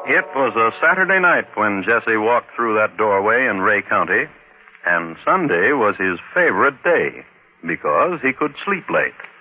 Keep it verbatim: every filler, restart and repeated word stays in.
It was a Saturday night when Jesse walked through that doorway in Ray County, and Sunday was his favorite day because he could sleep late.